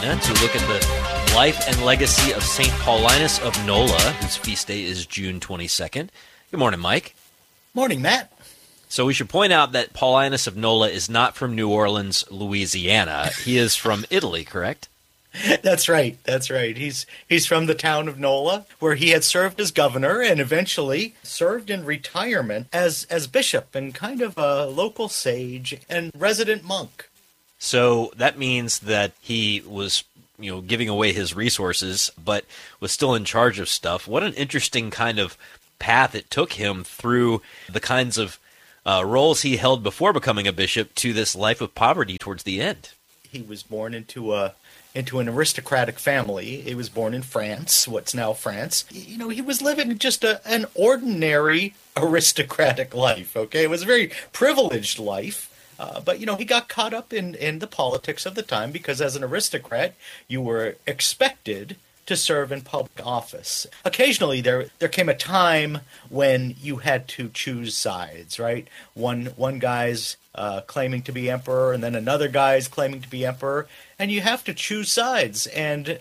Carolina, to look at the life and legacy of St. Paulinus of Nola, whose feast day is June 22nd. Good morning, Mike. Morning, Matt. So we should point out that Paulinus of Nola is not from New Orleans, Louisiana. He is from Italy, correct? That's right. He's from the town of Nola, where he had served as governor and eventually served in retirement as bishop and kind of a local sage and resident monk. So that means that he was, giving away his resources, but was still in charge of stuff. What an interesting kind of path it took him through the kinds of roles he held before becoming a bishop to this life of poverty towards the end. He was born into an aristocratic family. He was born in France, what's now France. He was living just an ordinary aristocratic life, okay? It was a very privileged life. But he got caught up in the politics of the time because as an aristocrat, you were expected to serve in public office. Occasionally, there came a time when you had to choose sides, right? One guy's claiming to be emperor, and then another guy's claiming to be emperor, and you have to choose sides. And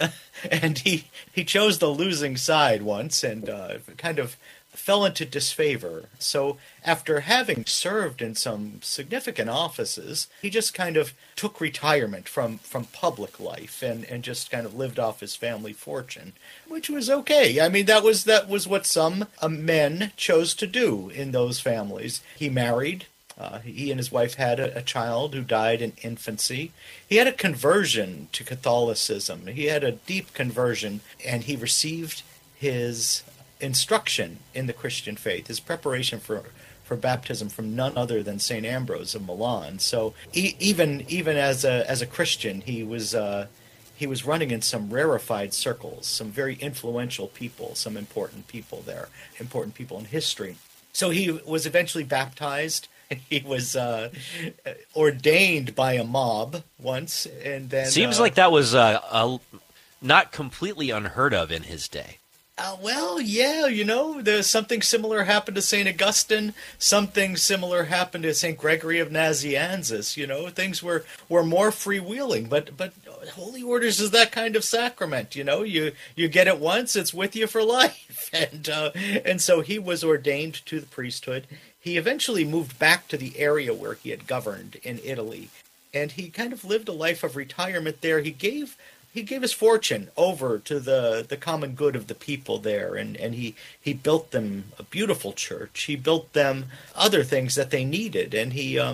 he chose the losing side once, and kind of fell into disfavor. So after having served in some significant offices, he just kind of took retirement from public life and just kind of lived off his family fortune, which was okay. I mean, that was what some men chose to do in those families. He married. He and his wife had a child who died in infancy. He had a conversion to Catholicism. He had a deep conversion, and he received his instruction in the Christian faith, his preparation for baptism from none other than St. Ambrose of Milan. So even as a Christian, he was running in some rarefied circles, some very influential people, some important people there, important people in history. So he was eventually baptized. He was ordained by a mob once, and then seems like that was not completely unheard of in his day. Well, yeah, there's something similar happened to St. Augustine. Something similar happened to St. Gregory of Nazianzus. Things were more freewheeling, but Holy Orders is that kind of sacrament. You get it once, it's with you for life. And so he was ordained to the priesthood. He eventually moved back to the area where he had governed in Italy, and he kind of lived a life of retirement there. He gave his fortune over to the common good of the people there, and he built them a beautiful church. He built them other things that they needed, and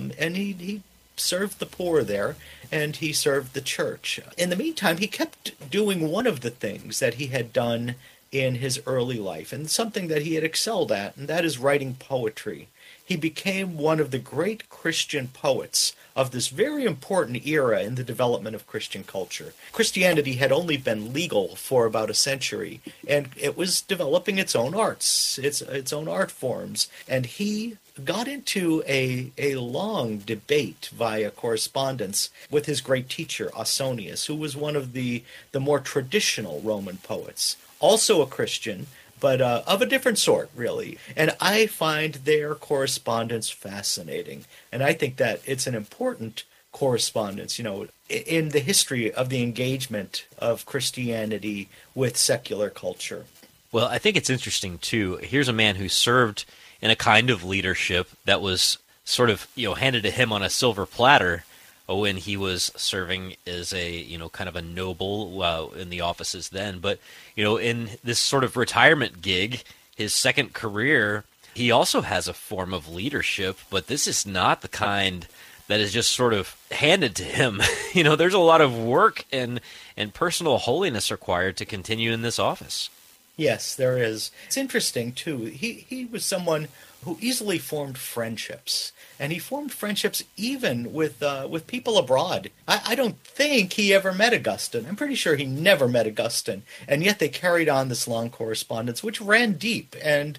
he served the poor there, and he served the church. In the meantime, he kept doing one of the things that he had done in his early life, and something that he had excelled at, and that is writing poetry. He became one of the great Christian poets of this very important era in the development of Christian culture. Christianity had only been legal for about a century, and it was developing its own arts, its own art forms. And he got into a long debate via correspondence with his great teacher, Ausonius, who was one of the more traditional Roman poets, also a Christian, but of a different sort, really. And I find their correspondence fascinating. And I think that it's an important correspondence, in the history of the engagement of Christianity with secular culture. Well, I think it's interesting, too. Here's a man who served in a kind of leadership that was sort of, handed to him on a silver platter when he was serving as a, kind of a noble in the offices then. But, in this sort of retirement gig, his second career, he also has a form of leadership, but this is not the kind that is just sort of handed to him. There's a lot of work and personal holiness required to continue in this office. Yes, there is. It's interesting, too. He was someone who easily formed friendships. And he formed friendships even with people abroad. I don't think he ever met Augustine. I'm pretty sure he never met Augustine. And yet they carried on this long correspondence, which ran deep, and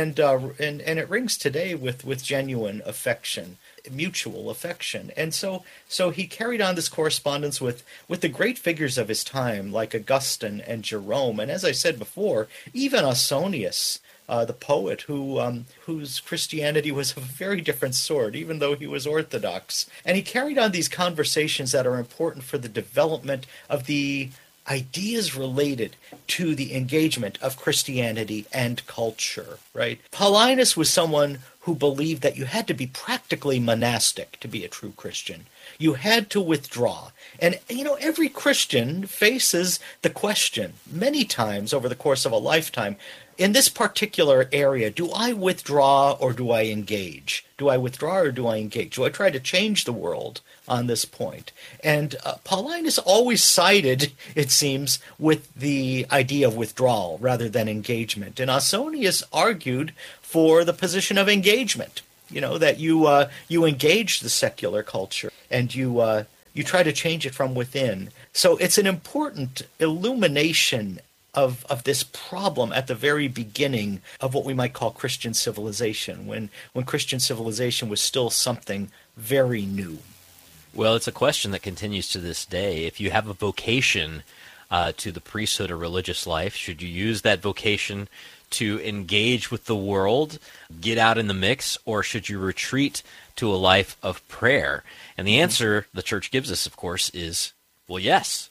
it rings today with genuine affection, mutual affection. And so he carried on this correspondence with the great figures of his time, like Augustine and Jerome. And as I said before, even Ausonius the poet whose Christianity was of a very different sort, even though he was Orthodox. And he carried on these conversations that are important for the development of the ideas related to the engagement of Christianity and culture, right? Paulinus was someone who believed that you had to be practically monastic to be a true Christian. You had to withdraw. And, every Christian faces the question many times over the course of a lifetime, in this particular area, do I withdraw or do I engage? Do I withdraw or do I engage? Do I try to change the world on this point? And Paulinus always sided, it seems, with the idea of withdrawal rather than engagement. And Ausonius argued for the position of engagement, that you engage the secular culture and you try to change it from within. So it's an important illumination of this problem at the very beginning of what we might call Christian civilization, when Christian civilization was still something very new. Well, it's a question that continues to this day. If you have a vocation to the priesthood or religious life, should you use that vocation to engage with the world, get out in the mix, or should you retreat to a life of prayer? And the answer the church gives us, of course, is, well, yes.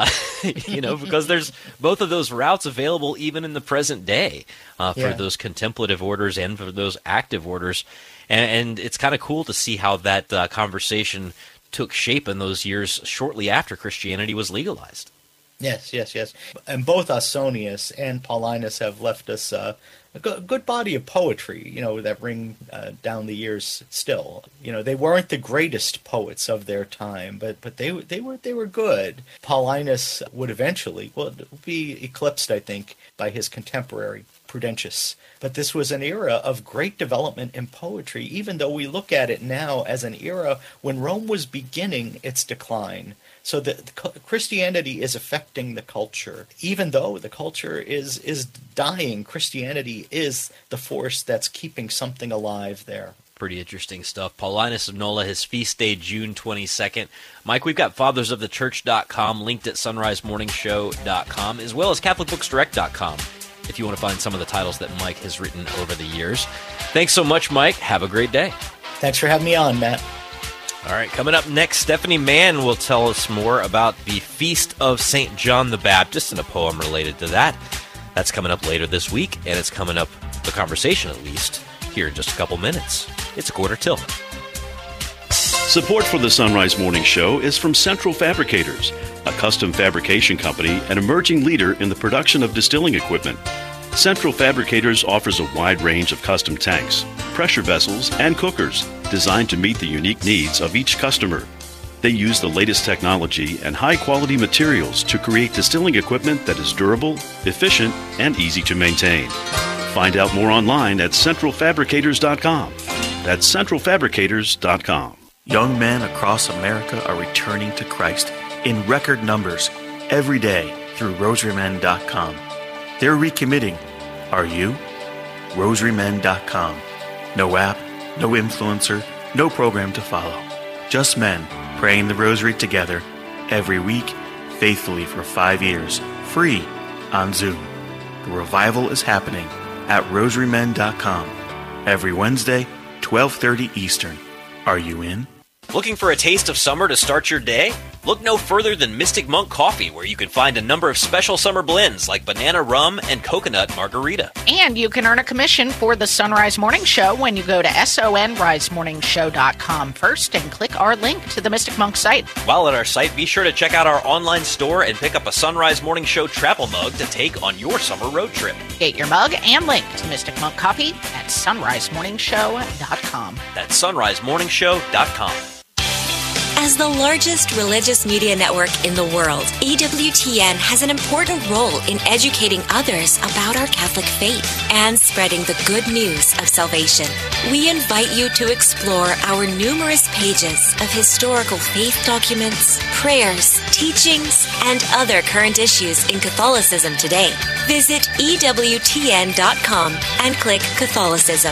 Because there's both of those routes available even in the present day for those contemplative orders and for those active orders. And it's kind of cool to see how that conversation took shape in those years shortly after Christianity was legalized. Yes. And both Ausonius and Paulinus have left us a good body of poetry, that ring down the years still. They weren't the greatest poets of their time, but they were good. Paulinus would eventually, be eclipsed, I think, by his contemporary Prudentius. But this was an era of great development in poetry, even though we look at it now as an era when Rome was beginning its decline. So the Christianity is affecting the culture. Even though the culture is dying, Christianity is the force that's keeping something alive there. Pretty interesting stuff. Paulinus of Nola, his feast day, June 22nd. Mike, we've got fathersofthechurch.com linked at sunrisemorningshow.com, as well as catholicbooksdirect.com, if you want to find some of the titles that Mike has written over the years. Thanks so much, Mike. Have a great day. Thanks for having me on, Matt. All right, coming up next, Stephanie Mann will tell us more about the Feast of St. John the Baptist and a poem related to that. That's coming up later this week, and it's coming up, the conversation at least, here in just a couple minutes. It's 1:45. Support for the Sunrise Morning Show is from Central Fabricators, a custom fabrication company and emerging leader in the production of distilling equipment. Central Fabricators offers a wide range of custom tanks, pressure vessels, and cookers designed to meet the unique needs of each customer. They use the latest technology and high-quality materials to create distilling equipment that is durable, efficient, and easy to maintain. Find out more online at centralfabricators.com. That's centralfabricators.com. Young men across America are returning to Christ in record numbers every day through rosarymen.com. They're recommitting. Are you? rosarymen.com. No app, no influencer, no program to follow. Just men praying the rosary together every week, faithfully for 5 years, free on Zoom. The revival is happening at rosarymen.com every Wednesday, 12:30 Eastern. Are you in? Looking for a taste of summer to start your day? Look no further than Mystic Monk Coffee, where you can find a number of special summer blends like banana rum and coconut margarita. And you can earn a commission for the Sunrise Morning Show when you go to sonrisemorningshow.com first and click our link to the Mystic Monk site. While at our site, be sure to check out our online store and pick up a Sunrise Morning Show travel mug to take on your summer road trip. Get your mug and link to Mystic Monk Coffee at sunrisemorningshow.com. That's sunrisemorningshow.com. As the largest religious media network in the world, EWTN has an important role in educating others about our Catholic faith and spreading the good news of salvation. We invite you to explore our numerous pages of historical faith documents, prayers, teachings, and other current issues in Catholicism today. Visit EWTN.com and click Catholicism.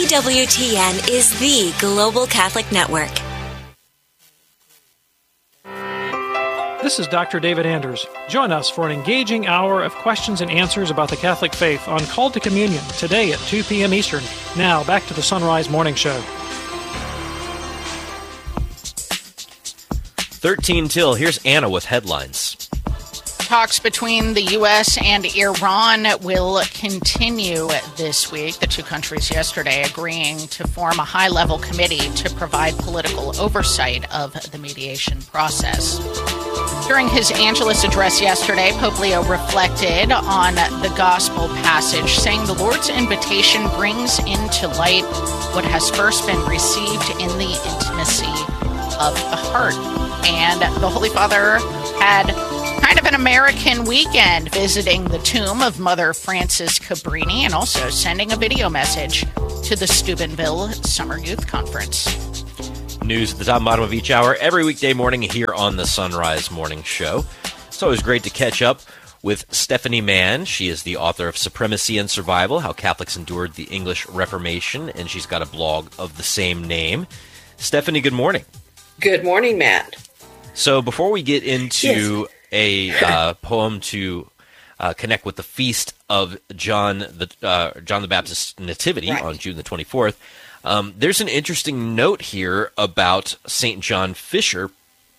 EWTN is the global Catholic network. This is Dr. David Anders. Join us for an engaging hour of questions and answers about the Catholic faith on Call to Communion today at 2 p.m. Eastern. Now, back to the Sunrise Morning Show. 13 till. Here's Anna with headlines. Talks between the U.S. and Iran will continue this week. The two countries yesterday agreeing to form a high-level committee to provide political oversight of the mediation process. During his Angelus address yesterday, Pope Leo reflected on the gospel passage, saying the Lord's invitation brings into light what has first been received in the intimacy of the heart. And the Holy Father had kind of an American weekend, visiting the tomb of Mother Frances Cabrini and also sending a video message to the Steubenville Summer Youth Conference. News at the top and bottom of each hour every weekday morning here on the Sunrise Morning Show. It's always great to catch up with Stephanie Mann. She is the author of Supremacy and Survival, How Catholics Endured the English Reformation, and she's got a blog of the same name. Stephanie, good morning. Good morning, Matt. So before we get into a poem to connect with the feast of John the Baptist's Nativity on June the 24th, there's an interesting note here about St. John Fisher,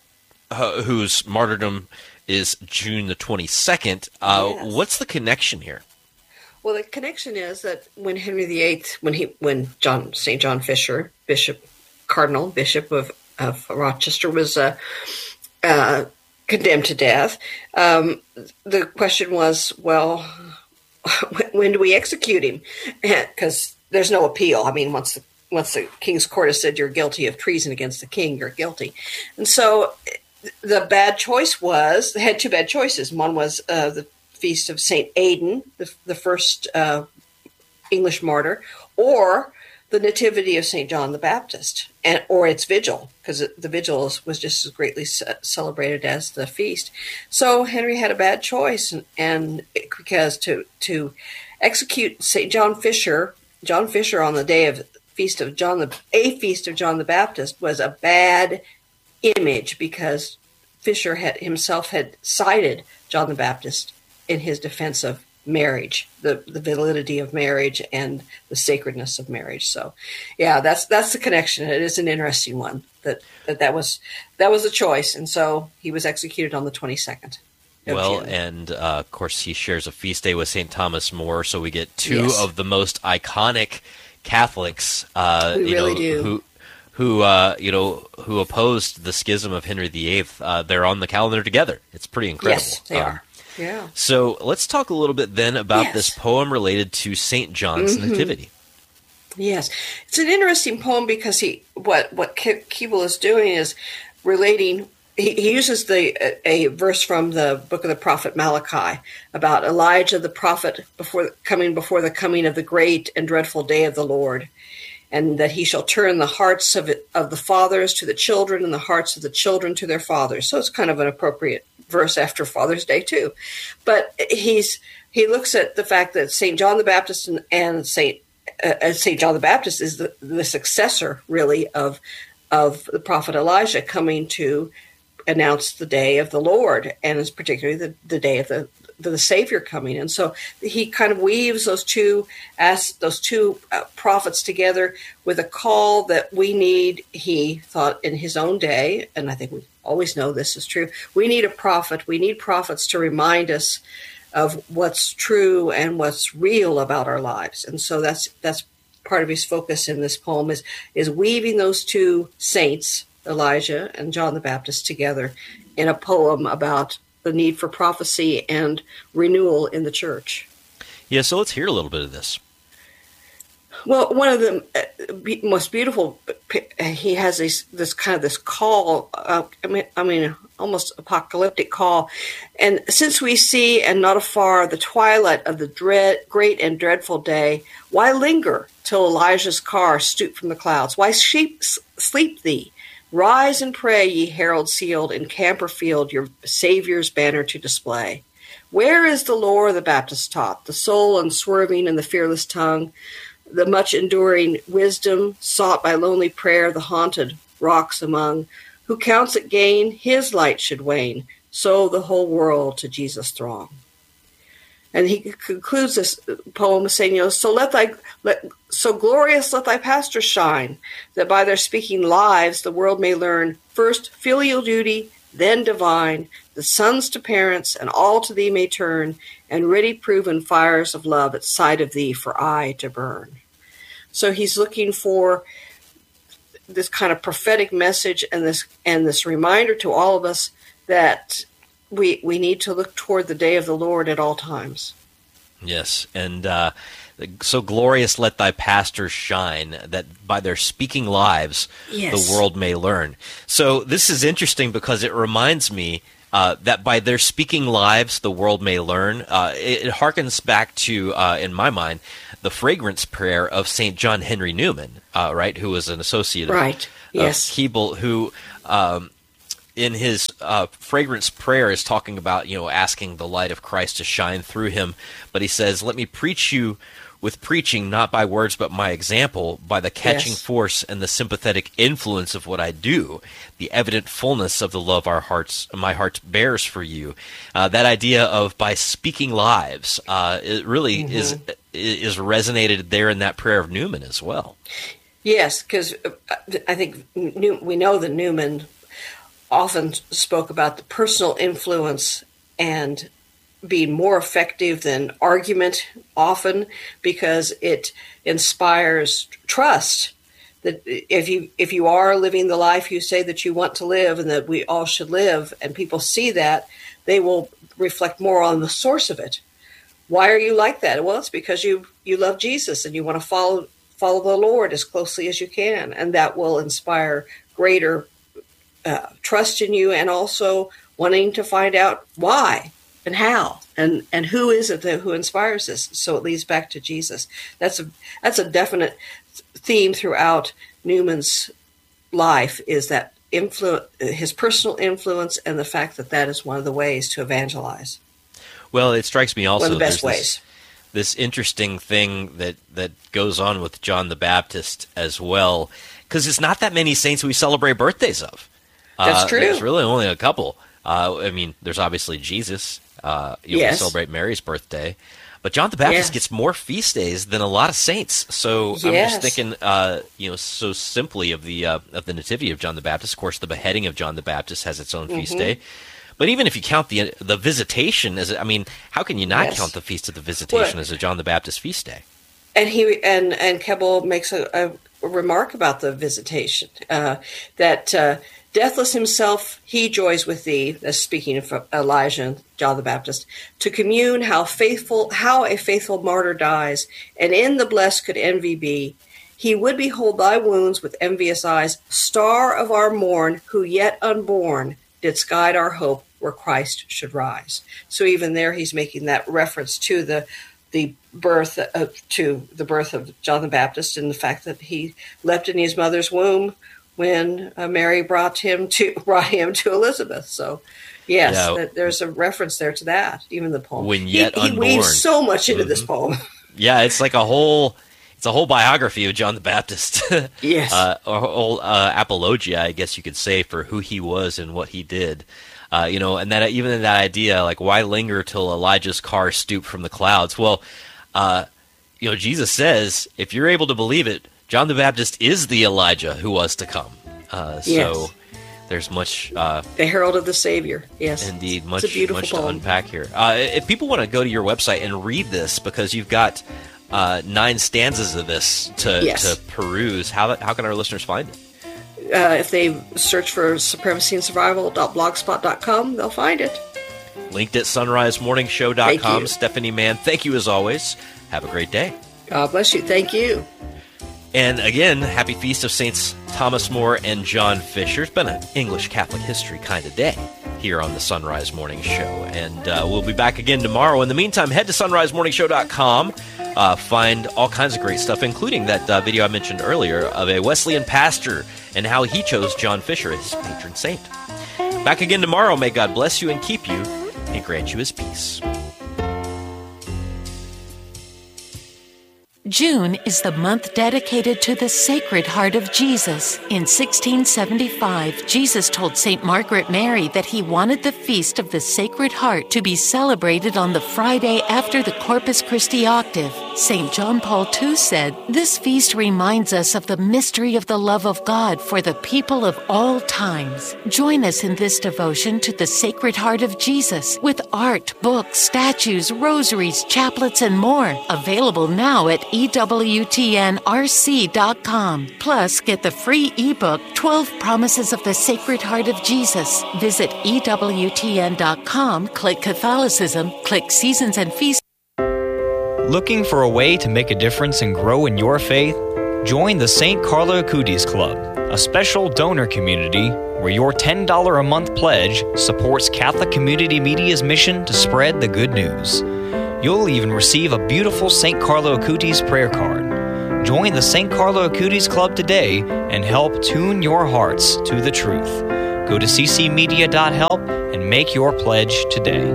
whose martyrdom is June the 22nd. What's the connection here? Well, the connection is that when Henry VIII, St. John Fisher, Cardinal Bishop of Rochester, was condemned to death, the question was, well, when do we execute him? Because there's no appeal. I mean, once the King's Court has said you're guilty of treason against the king, you're guilty. And so the bad choice was, they had two bad choices. One was the feast of St. Aidan, the first English martyr, or the Nativity of St. John the Baptist, or its vigil, because the vigil was just as greatly celebrated as the feast. So Henry had a bad choice, and because to execute St. John Fisher on the day of feast of John the Baptist was a bad image, because Fisher himself had cited John the Baptist in his defense of marriage, the validity of marriage and the sacredness of marriage. So, yeah, that's the connection. It is an interesting one that was a choice, and so he was executed on the 22nd. Well, and of course, he shares a feast day with St. Thomas More, so we get two of the most iconic Catholics, who opposed the schism of Henry VIII. They're on the calendar together. It's pretty incredible. Yes, they are. Yeah. So let's talk a little bit then about this poem related to St. John's Nativity. Yes. It's an interesting poem because what Keble is doing is relating. He uses a verse from the book of the prophet Malachi about Elijah the prophet before the coming of the great and dreadful day of the Lord, and that he shall turn the hearts of the fathers to the children and the hearts of the children to their fathers. So it's kind of an appropriate verse after Father's Day too. But he looks at the fact that St. John the Baptist and St. John the Baptist is the successor, really, of the prophet Elijah coming to announce the day of the Lord, and it's particularly the day of the Savior coming. And so he kind of weaves those two prophets together with a call that we need. He thought in his own day, and I think we always know this is true, we need a prophet. We need prophets to remind us of what's true and what's real about our lives. And so that's part of his focus in this poem is weaving those two saints, Elijah and John the Baptist, together in a poem about the need for prophecy and renewal in the church. Yeah, so let's hear a little bit of this. Well, one of the most beautiful, he has this call, almost apocalyptic call. And since we see and not afar the twilight of the great and dreadful day, why linger till Elijah's car stoop from the clouds? Why sleep thee? Rise and pray, ye heralds sealed, in camper field your Savior's banner to display. Where is the lore the Baptist taught, the soul unswerving and the fearless tongue, the much enduring wisdom sought by lonely prayer, the haunted rocks among? Who counts it gain, his light should wane, so the whole world to Jesus throng. And he concludes this poem saying, so glorious let thy pastors shine, that by their speaking lives the world may learn first filial duty, then divine, the sons to parents, and all to thee may turn, and ready proven fires of love at sight of thee for aye to burn. So he's looking for this kind of prophetic message and this reminder to all of us that we need to look toward the day of the Lord at all times. Yes, and so glorious let thy pastors shine, that by their speaking lives the world may learn. So this is interesting because it reminds me that by their speaking lives the world may learn. It harkens back to, in my mind, the fragrance prayer of St. John Henry Newman, right, who was an associate of Keble, who in his fragrance prayer is talking about, asking the light of Christ to shine through him. But he says, let me preach you with preaching, not by words but my example, by the catching force and the sympathetic influence of what I do, the evident fullness of the love my heart bears for you. That idea of by speaking lives, it really is resonated there in that prayer of Newman as well. Yes, because I think we know that Newman often spoke about the personal influence and being more effective than argument often, because it inspires trust that if you are living the life you say that you want to live and that we all should live, and people see that, they will reflect more on the source of it. Why are you like that? Well, it's because you love Jesus and you want to follow the Lord as closely as you can, and that will inspire greater trust in you, and also wanting to find out why and how and who is it who inspires this. So it leads back to Jesus. That's a definite theme throughout Newman's life, is that his personal influence, and the fact that is one of the ways to evangelize. Well, it strikes me also one of the best ways. This interesting thing that goes on with John the Baptist as well, because it's not that many saints we celebrate birthdays of. That's true. There's really only a couple. There's obviously Jesus. We celebrate Mary's birthday. But John the Baptist gets more feast days than a lot of saints. So I'm just thinking, so simply of the nativity of John the Baptist. Of course, the beheading of John the Baptist has its own feast day. But even if you count the visitation as, how can you not count the Feast of the Visitation as a John the Baptist feast day? And he and Keble makes a remark about the visitation, that deathless himself, he joys with thee, that's speaking of Elijah and John the Baptist, to commune how a faithful martyr dies, and in the blessed could envy be. He would behold thy wounds with envious eyes, star of our morn, who yet unborn didst guide our hope where Christ should rise. So even there he's making that reference to the birth of John the Baptist, and the fact that he leapt in his mother's womb when Mary brought him to Elizabeth. So, there's a reference there to that. Even the poem. When yet unborn. He weaves so much into this poem. Yeah, it's like a whole biography of John the Baptist. Yes. A whole apologia, I guess you could say, for who he was and what he did. And that even that idea, like, why linger till Elijah's car stooped from the clouds? Well, Jesus says, if you're able to believe it, John the Baptist is the Elijah who was to come. So there's much... the herald of the Savior, yes. Indeed, much to unpack here. If people want to go to your website and read this, because you've got 9 stanzas of this to peruse, how can our listeners find it? If they search for supremacyandsurvival.blogspot.com, they'll find it. Linked at sunrisemorningshow.com. Stephanie Mann, thank you as always. Have a great day. God bless you. Thank you. And again, happy feast of Saints Thomas More and John Fisher. It's been an English Catholic history kind of day here on the Sunrise Morning Show. And we'll be back again tomorrow. In the meantime, head to sunrisemorningshow.com. Find all kinds of great stuff, including that video I mentioned earlier of a Wesleyan pastor and how he chose John Fisher as his patron saint. Back again tomorrow. May God bless you and keep you and grant you his peace. June is the month dedicated to the Sacred Heart of Jesus. In 1675, Jesus told St. Margaret Mary that he wanted the Feast of the Sacred Heart to be celebrated on the Friday after the Corpus Christi octave. St. John Paul II said, "This feast reminds us of the mystery of the love of God for the people of all times." Join us in this devotion to the Sacred Heart of Jesus with art, books, statues, rosaries, chaplets, and more. Available now at EWTNRC.com. Plus, get the free ebook, 12 Promises of the Sacred Heart of Jesus. Visit EWTN.com, click Catholicism, click Seasons and Feasts. Looking for a way to make a difference and grow in your faith? Join the St. Carlo Acutis Club, a special donor community where your $10 a month pledge supports Catholic Community Media's mission to spread the good news. You'll even receive a beautiful St. Carlo Acutis prayer card. Join the St. Carlo Acutis Club today and help tune your hearts to the truth. Go to ccmedia.help and make your pledge today.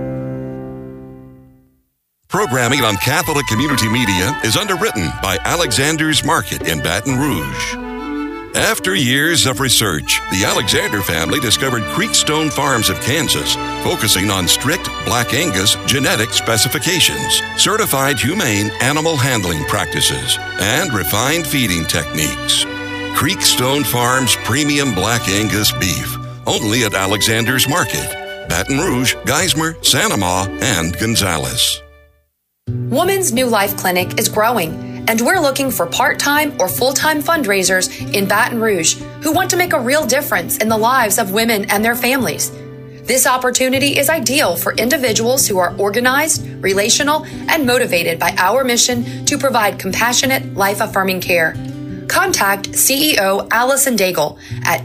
Programming on Catholic Community Media is underwritten by Alexander's Market in Baton Rouge. After years of research, the Alexander family discovered Creekstone Farms of Kansas, focusing on strict Black Angus genetic specifications, certified humane animal handling practices, and refined feeding techniques. Creekstone Farms Premium Black Angus Beef, only at Alexander's Market, Baton Rouge, Geismar, Sanama, and Gonzales. Woman's New Life Clinic is growing, and we're looking for part-time or full-time fundraisers in Baton Rouge who want to make a real difference in the lives of women and their families. This opportunity is ideal for individuals who are organized, relational, and motivated by our mission to provide compassionate, life-affirming care. Contact CEO Allison Daigle at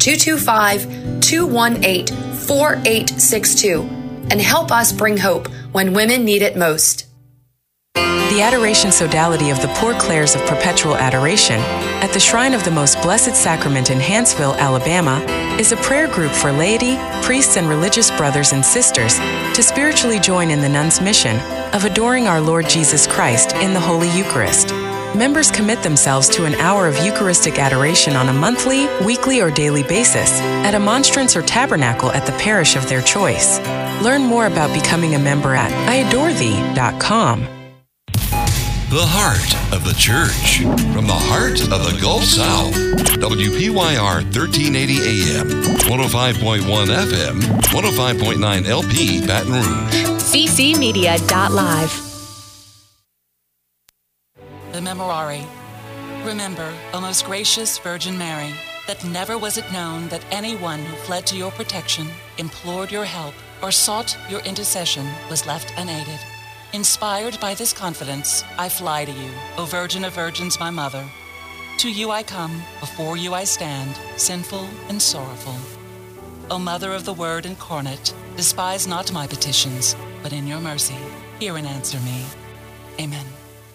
225-218-4862 and help us bring hope when women need it most. The Adoration Sodality of the Poor Clares of Perpetual Adoration at the Shrine of the Most Blessed Sacrament in Hanceville, Alabama, is a prayer group for laity, priests, and religious brothers and sisters to spiritually join in the nuns' mission of adoring our Lord Jesus Christ in the Holy Eucharist. Members commit themselves to an hour of Eucharistic adoration on a monthly, weekly, or daily basis at a monstrance or tabernacle at the parish of their choice. Learn more about becoming a member at iadorethee.com. The heart of the church, from the heart of the Gulf South. WPYR 1380 AM, 105.1 FM, 105.9 LP, Baton Rouge. ccmedia.live. The Memorare. Remember, O most gracious Virgin Mary, that never was it known that anyone who fled to your protection, implored your help, or sought your intercession was left unaided. Inspired by this confidence, I fly to you, O Virgin of Virgins, my Mother. To you I come, before you I stand, sinful and sorrowful. O Mother of the Word incarnate, despise not my petitions, but in your mercy, hear and answer me. Amen.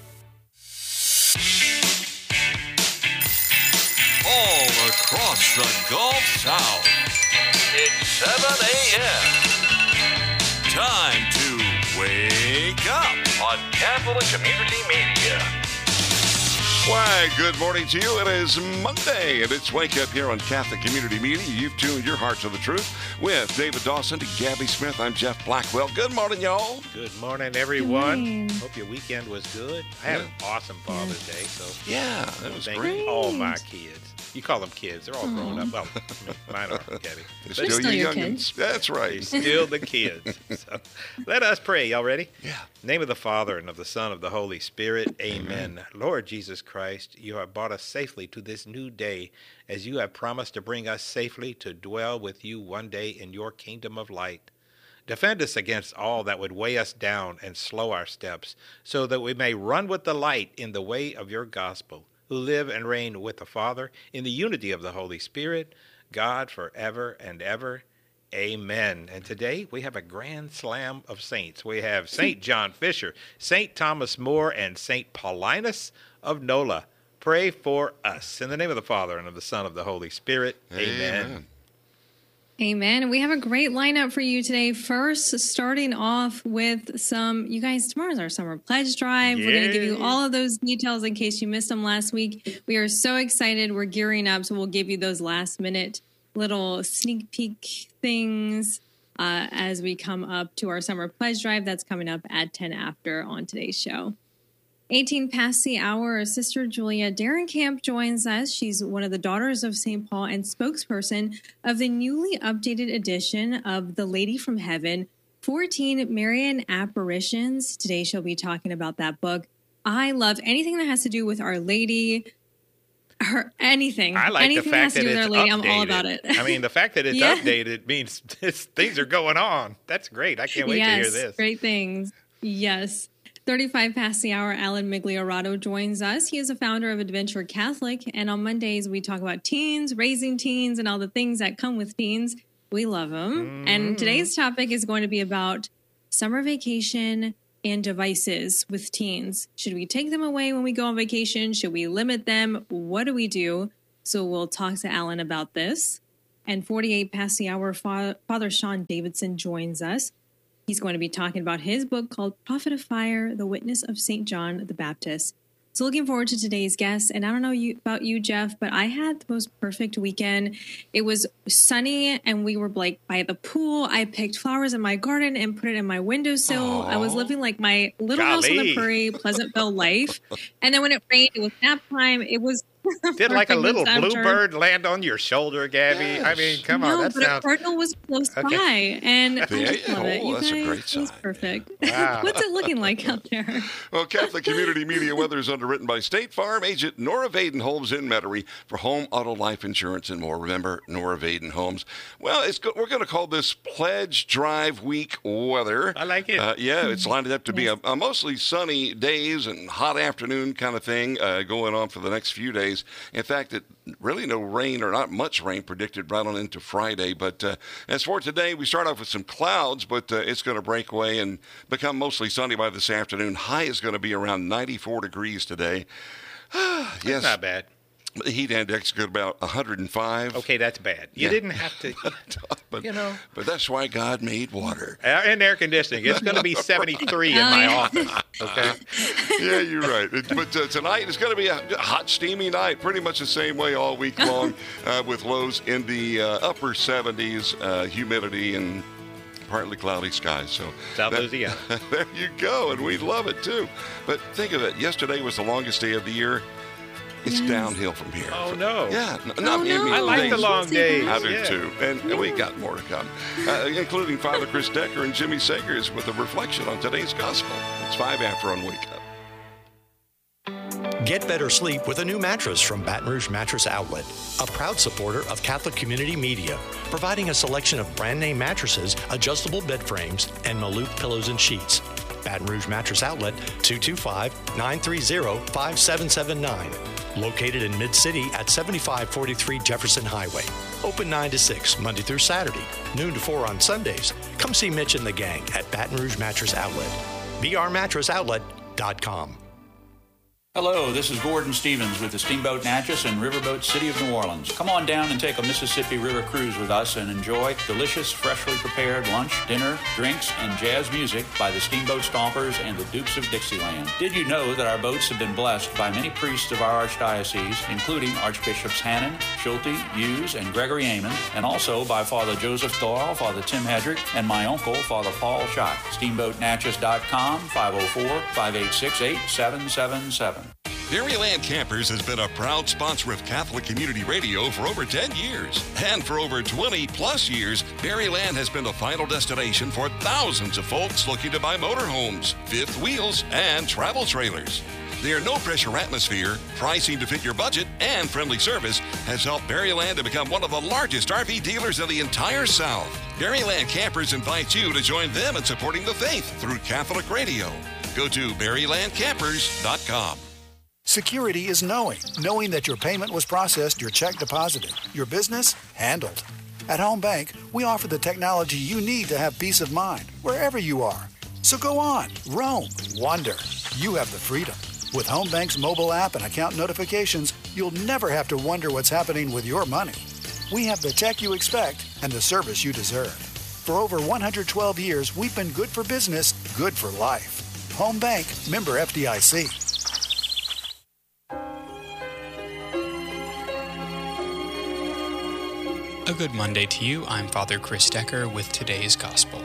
All across the Gulf South, it's 7 a.m. Time to wake up on Catholic Community Media. Why, good morning to you. It is Monday, and it's Wake Up here on Catholic Community Media. You've tuned your heart to the truth with David Dawson and Gabby Smith. I'm Jeff Blackwell. Good morning, y'all. Good morning, everyone. Hope your weekend was good. I had an awesome Father's Day. So yeah, that was great. All my kids. You call them kids. They're all grown up. Well, mine are, Gabby. They're still your kids. That's right. Still the kids. So, let us pray. Y'all ready? Yeah. In the name of the Father, and of the Son, and of the Holy Spirit. Amen. Lord Jesus Christ, you have brought us safely to this new day, as you have promised to bring us safely to dwell with you one day in your kingdom of light. Defend us against all that would weigh us down and slow our steps, so that we may run with the light in the way of your gospel, who live and reign with the Father in the unity of the Holy Spirit, God forever and ever. Amen. And today we have a grand slam of saints. We have St. John Fisher, St. Thomas More, and St. Paulinus of Nola. Pray for us. In the name of the Father, and of the Son, and of the Holy Spirit. Amen. Amen. We have a great lineup for you today. First, starting off with you guys, tomorrow's our summer pledge drive. Yay. We're going to give you all of those details in case you missed them last week. We are so excited. We're gearing up, so we'll give you those last minute little sneak peek things as we come up to our summer pledge drive. That's coming up at 10 after on today's show. 18 past the hour, Sister Julia Derenkamp joins us. She's one of the Daughters of St. Paul and spokesperson of the newly updated edition of The Lady from Heaven, 14 Marian Apparitions. Today she'll be talking about that book. I love anything that has to do with Our Lady, anything. I like anything the fact that it's updated. Lady, I'm all about it. I mean, the fact that it's updated means things are going on. That's great. I can't wait to hear this. Great things. Yes. 35 past the hour, Alan Migliorato joins us. He is a founder of Adventure Catholic, and on Mondays we talk about teens, raising teens, and all the things that come with teens. We love them. And today's topic is going to be about summer vacation and devices with teens. Should we take them away when we go on vacation? Should we limit them? What do we do? So we'll talk to Alan about this. And 48 past the hour, Father Sean Davidson joins us. He's going to be talking about his book called Prophet of Fire, The Witness of St. John the Baptist. So looking forward to today's guest. And I don't know about you, Jeff, but I had the most perfect weekend. It was sunny and we were like by the pool. I picked flowers in my garden and put it in my windowsill. I was living like my little house on the prairie, Pleasantville life. And then when it rained, it was nap time. It was Did like a little bluebird land on your shoulder, Gabby? Yes. I mean, come on. That but a cardinal was close by, and I just love it. You that's guys, a great sign. It was perfect. Wow. What's it looking like out there? Well, Catholic Community Media weather is underwritten by State Farm agent Nora Vaden Homes in Metairie for home, auto, life insurance, and more. Remember, Nora Vaden Homes. Well, we're going to call this Pledge Drive Week weather. I like it. It's lined up to be a mostly sunny days and hot afternoon kind of thing going on for the next few days. In fact, really no rain or not much rain predicted right on into Friday. But as for today, we start off with some clouds, but it's going to break away and become mostly sunny by this afternoon. High is going to be around 94 degrees today. Yes. That's not bad. The heat index is good about 105. Okay, that's bad. You didn't have to, but that's why God made water. And air conditioning. It's going to be 73 in my office. Okay? Yeah, you're right. But tonight is going to be a hot, steamy night, pretty much the same way all week long, with lows in the upper 70s, humidity, and partly cloudy skies. So South Louisiana. There you go, and we love it too. But think of it. Yesterday was the longest day of the year. It's downhill from here. Oh, no. Yeah. I like the long days. I do, too. And we got more to come, including Father Chris Decker and Jimmy Sagers with a reflection on today's gospel. It's 5 after on Wake Up. Get better sleep with a new mattress from Baton Rouge Mattress Outlet, a proud supporter of Catholic Community Media, providing a selection of brand-name mattresses, adjustable bed frames, and Malute pillows and sheets. Baton Rouge Mattress Outlet, 225-930-5779. Located in Mid-City at 7543 Jefferson Highway. Open 9 to 6, Monday through Saturday, noon to 4 on Sundays. Come see Mitch and the gang at Baton Rouge Mattress Outlet. brmattressaoutlet.com. Hello, this is Gordon Stevens with the Steamboat Natchez and Riverboat City of New Orleans. Come on down and take a Mississippi River cruise with us and enjoy delicious, freshly prepared lunch, dinner, drinks, and jazz music by the Steamboat Stompers and the Dukes of Dixieland. Did you know that our boats have been blessed by many priests of our archdiocese, including Archbishops Hannon, Schulte, Hughes, and Gregory Amon, and also by Father Joseph Doyle, Father Tim Hedrick, and my uncle, Father Paul Schott. SteamboatNatchez.com, 504-586-8777. Berryland Campers has been a proud sponsor of Catholic Community Radio for over 10 years. And for over 20 plus years, Berryland has been the final destination for thousands of folks looking to buy motorhomes, fifth wheels, and travel trailers. Their no-pressure atmosphere, pricing to fit your budget, and friendly service has helped Berryland to become one of the largest RV dealers in the entire South. Berryland Campers invites you to join them in supporting the faith through Catholic Radio. Go to berrylandcampers.com. Security is knowing that your payment was processed, your check deposited, your business handled. At Home Bank, we offer the technology you need to have peace of mind wherever you are. So go on, roam, wander. You have the freedom. With Home Bank's mobile app and account notifications, you'll never have to wonder what's happening with your money. we have the tech you expect and the service you deserve. For over 112 years, we've been good for business, good for life. Home Bank, member FDIC. A good Monday to you. I'm Father Chris Decker with today's Gospel.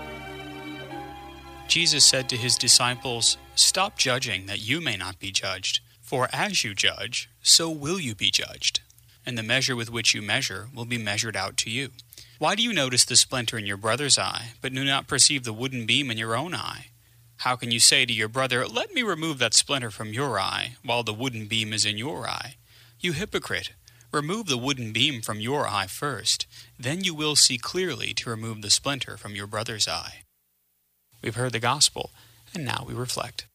Jesus said to his disciples, "Stop judging that you may not be judged. For as you judge, so will you be judged. And the measure with which you measure will be measured out to you. Why do you notice the splinter in your brother's eye, but do not perceive the wooden beam in your own eye? How can you say to your brother, 'Let me remove that splinter from your eye,' while the wooden beam is in your eye? You hypocrite! Remove the wooden beam from your eye first, then you will see clearly to remove the splinter from your brother's eye." We've heard the gospel, and now we reflect.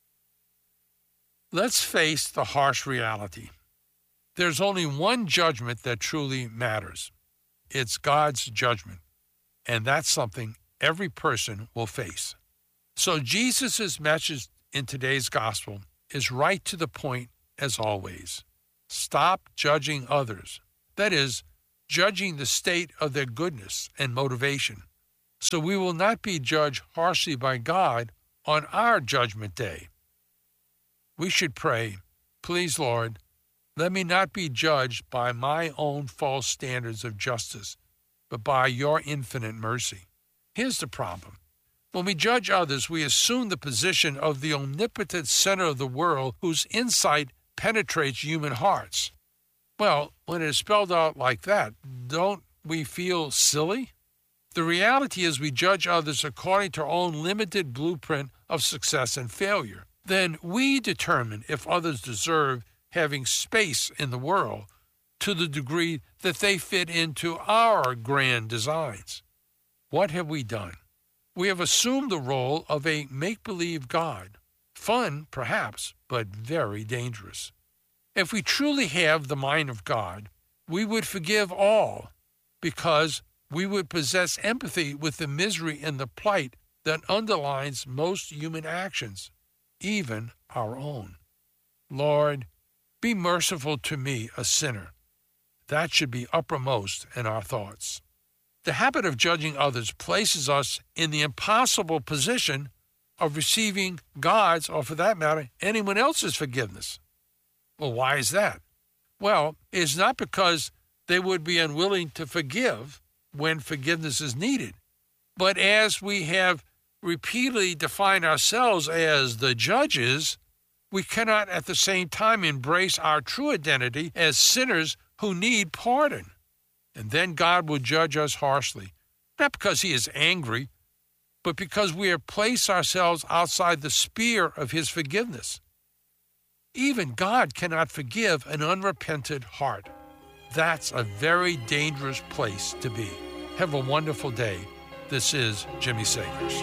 Let's face the harsh reality. There's only one judgment that truly matters. It's God's judgment, and that's something every person will face. So Jesus' message in today's gospel is right to the point as always. Stop judging others. That is, judging the state of their goodness and motivation. So we will not be judged harshly by God on our judgment day. We should pray, "Please, Lord, let me not be judged by my own false standards of justice, but by your infinite mercy." Here's the problem. When we judge others, we assume the position of the omnipotent center of the world whose insight penetrates human hearts. Well, when it is spelled out like that, don't we feel silly? The reality is we judge others according to our own limited blueprint of success and failure. Then we determine if others deserve having space in the world to the degree that they fit into our grand designs. What have we done? We have assumed the role of a make-believe God. Fun, perhaps, but very dangerous. If we truly have the mind of God, we would forgive all because we would possess empathy with the misery and the plight that underlines most human actions, even our own. Lord, be merciful to me, a sinner. That should be uppermost in our thoughts. The habit of judging others places us in the impossible position of receiving God's, or for that matter, anyone else's forgiveness. Well, why is that? Well, it's not because they would be unwilling to forgive when forgiveness is needed, but as we have repeatedly defined ourselves as the judges, we cannot at the same time embrace our true identity as sinners who need pardon. And then God will judge us harshly, not because he is angry, but because we have placed ourselves outside the sphere of his forgiveness. Even God cannot forgive an unrepentant heart. That's a very dangerous place to be. Have a wonderful day. This is Jimmy Sagers.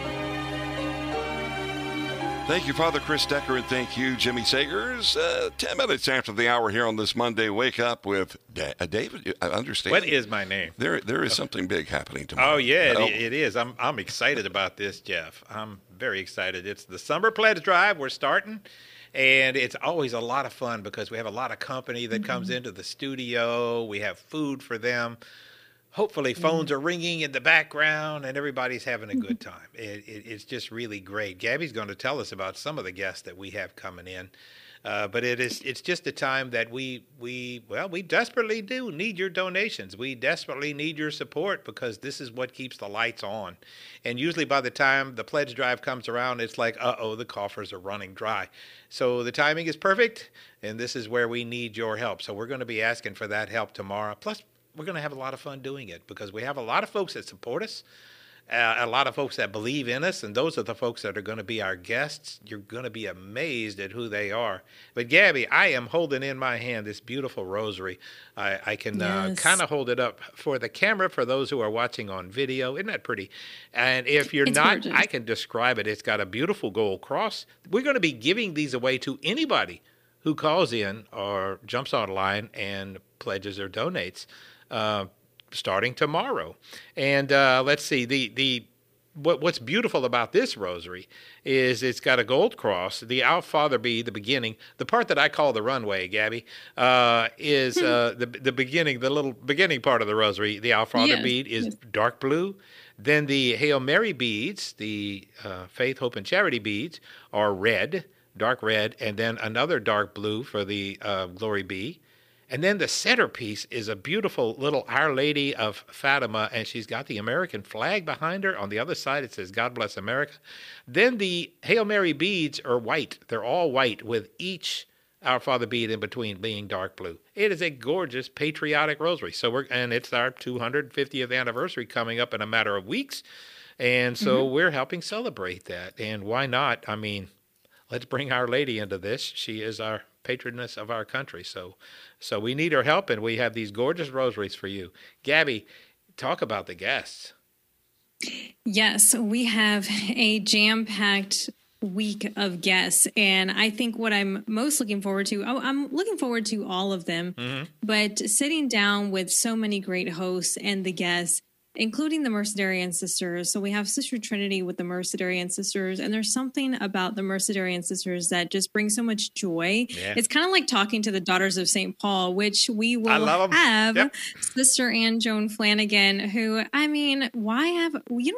Thank you, Father Chris Decker, and thank you, Jimmy Sagers. 10 minutes after the hour here on this Monday, wake up with David. I understand. What is my name? There is something big happening tomorrow. Oh, yeah, it is. I'm excited about this, Jeff. I'm very excited. It's the Summer Pledge Drive. We're starting. And it's always a lot of fun because we have a lot of company that comes into the studio. We have food for them. Hopefully phones are ringing in the background and everybody's having a good time. It's just really great. Gabby's going to tell us about some of the guests that we have coming in. But it's just a time that we desperately do need your donations. We desperately need your support because this is what keeps the lights on. And usually by the time the pledge drive comes around, it's like, the coffers are running dry. So the timing is perfect, and this is where we need your help. So we're going to be asking for that help tomorrow. Plus, we're going to have a lot of fun doing it because we have a lot of folks that support us. A lot of folks that believe in us, and those are the folks that are going to be our guests. You're going to be amazed at who they are. But Gabby, I am holding in my hand this beautiful rosary. I can kind of hold it up for the camera for those who are watching on video. Isn't that pretty? And if you're not, gorgeous. I can describe it. It's got a beautiful gold cross. We're going to be giving these away to anybody who calls in or jumps online and pledges or donates. Starting tomorrow. And let's see, the what's beautiful about this rosary is it's got a gold cross. The Our Father bead, the beginning, the part that I call the runway, Gabby, is the beginning, the little beginning part of the rosary. The Our Father bead is dark blue. Then the Hail Mary beads, the Faith, Hope, and Charity beads, are red, dark red, and then another dark blue for the Glory Be. And then the centerpiece is a beautiful little Our Lady of Fatima, and she's got the American flag behind her. On the other side, it says, God bless America. Then the Hail Mary beads are white. They're all white, with each Our Father bead in between being dark blue. It is a gorgeous patriotic rosary. And it's our 250th anniversary coming up in a matter of weeks. And so we're helping celebrate that. And why not? I mean, let's bring Our Lady into this. She is our patroness of our country. So we need her help, and we have these gorgeous rosaries for you. Gabby, talk about the guests. Yes, we have a jam-packed week of guests, and I think what I'm most looking forward to, I'm looking forward to all of them, but sitting down with so many great hosts and the guests, including the Mercedarian Sisters. So we have Sister Trinity with the Mercedarian Sisters, and there's something about the Mercedarian Sisters that just brings so much joy. Yeah. It's kind of like talking to the Daughters of St. Paul, which we will have. Sister Anne Joan Flanagan, who, I mean, you